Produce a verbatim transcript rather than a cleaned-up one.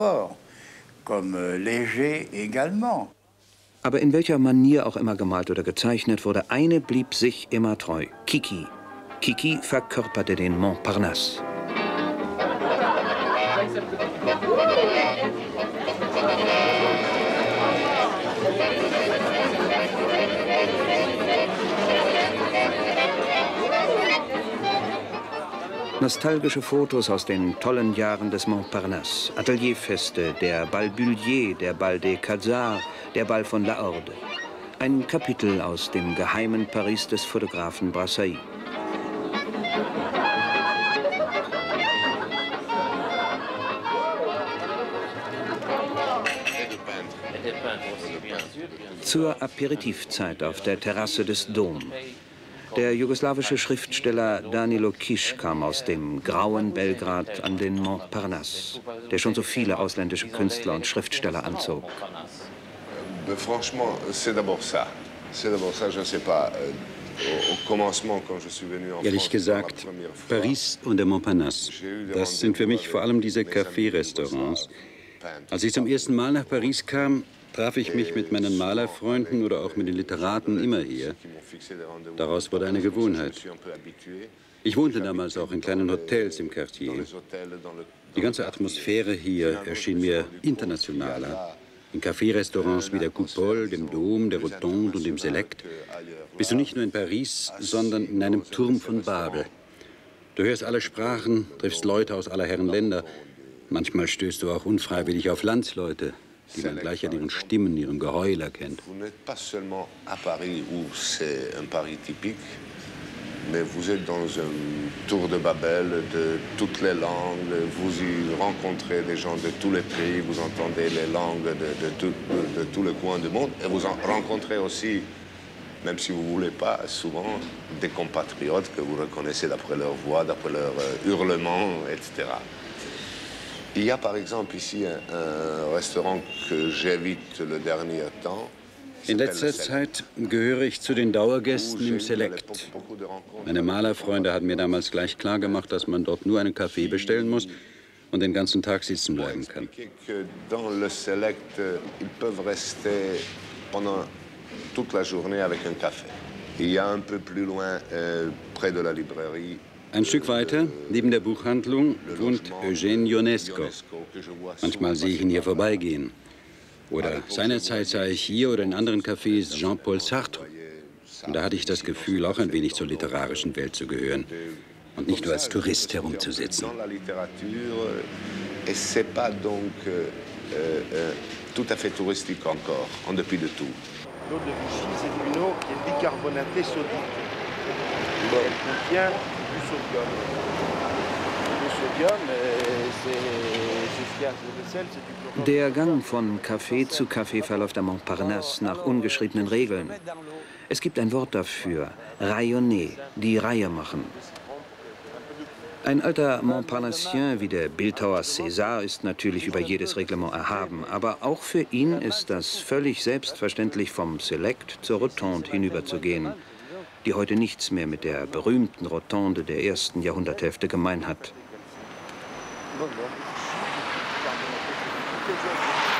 Aber in welcher Manier auch immer gemalt oder gezeichnet wurde, eine blieb sich immer treu: Kiki. Kiki verkörperte den Montparnasse. Nostalgische Fotos aus den tollen Jahren des Montparnasse, Atelierfeste, der Bal Bullier, der Bal des Quasars, der Bal von La Horde. Ein Kapitel aus dem geheimen Paris des Fotografen Brassailles. Zur Aperitivzeit auf der Terrasse des Dom. Der jugoslawische Schriftsteller Danilo Kiš kam aus dem grauen Belgrad an den Montparnasse, der schon so viele ausländische Künstler und Schriftsteller anzog. Ehrlich gesagt, Paris und der Montparnasse, das sind für mich vor allem diese Café-Restaurants. Als ich zum ersten Mal nach Paris kam, traf ich mich mit meinen Malerfreunden oder auch mit den Literaten immer hier. Daraus wurde eine Gewohnheit. Ich wohnte damals auch in kleinen Hotels im Quartier. Die ganze Atmosphäre hier erschien mir internationaler. In Café-Restaurants wie der Coupole, dem Dom, der Rotonde und dem Select bist du nicht nur in Paris, sondern in einem Turm von Babel. Du hörst alle Sprachen, triffst Leute aus aller Herren Länder. Manchmal stößt du auch unfreiwillig auf Landsleute, die man gleich an ihren Stimmen, ihrem Geheul erkennt. Mais vous êtes dans un tour de Babel de toutes les langues, vous y rencontrez des gens de tous les pays, vous entendez les langues de, de, tout, de, de tous les coins du monde, et vous en rencontrez aussi, même si vous ne voulez pas, souvent des compatriotes que vous reconnaissez d'après leur voix, d'après leur euh, hurlement, et cetera. Il y a par exemple ici un, un restaurant que j'évite le dernier temps. In letzter Zeit gehöre ich zu den Dauergästen im Select. Meine Malerfreunde hatten mir damals gleich klar gemacht, dass man dort nur einen Kaffee bestellen muss und den ganzen Tag sitzen bleiben kann. Ein Stück weiter, neben der Buchhandlung, wohnt Eugène Ionesco. Manchmal sehe ich ihn hier vorbeigehen. Oder seinerzeit sah ich hier oder in anderen Cafés Jean-Paul Sartre. Und da hatte ich das Gefühl, auch ein wenig zur literarischen Welt zu gehören und nicht nur als Tourist herumzusitzen. Der Gang von Café zu Café verläuft am Montparnasse nach ungeschriebenen Regeln. Es gibt ein Wort dafür: rayonner, die Reihe machen. Ein alter Montparnassien wie der Bildhauer César ist natürlich über jedes Reglement erhaben, aber auch für ihn ist das völlig selbstverständlich, vom Select zur Rotonde hinüberzugehen, die heute nichts mehr mit der berühmten Rotonde der ersten Jahrhunderthälfte gemein hat.